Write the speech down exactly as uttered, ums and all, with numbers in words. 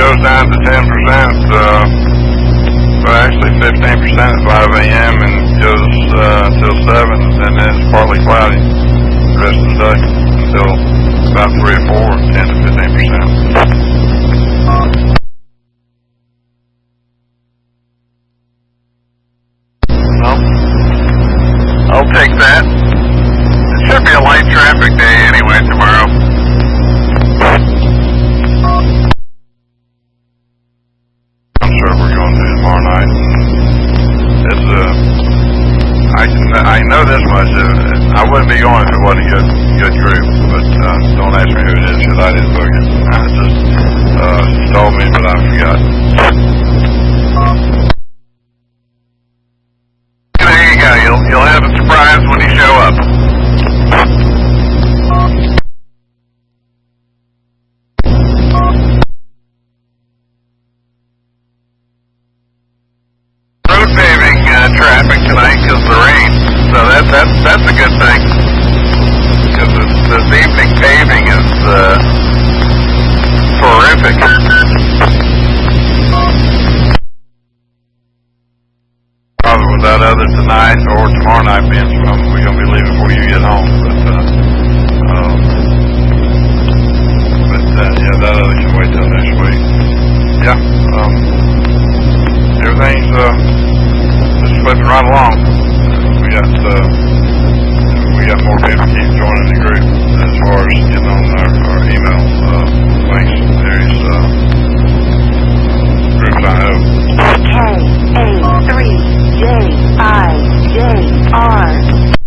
goes down to ten percent, uh, well, actually fifteen percent at five A M and goes uh, until seven, and then it's partly cloudy the rest of the day until about three or four, ten to fifteen percent. Well, I'll take that. It should be a light traffic day anyway tomorrow. I'm sure we're going to do tomorrow night. It's uh, I can I know this much. Uh, I wouldn't be going if it wasn't a good good group. But uh, don't ask me who it is because I didn't book it. I just uh, she told me, but I forgot. There you go. You'll you'll have a surprise when you show up. Road paving uh, traffic tonight because of the rain, so that that's that's a good thing. Because this, this evening paving is uh, horrific. Probably without other tonight or tomorrow night being from, we're gonna be leaving before you get home. But uh, um, but uh, yeah, that other can wait till next week. Yeah, um, everything's uh, just flipping right along. We got uh, we got more people keep joining the group as far as getting on our, our email uh, links. There's uh, groups I know. K A three J I J R